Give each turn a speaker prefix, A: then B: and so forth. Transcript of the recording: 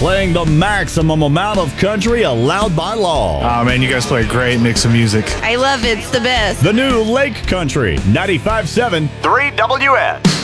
A: playing the maximum amount of country allowed by law.
B: Oh, man, you guys play a great mix of music.
C: I love it. It's the best.
A: The new Lake Country 95.7 3WS.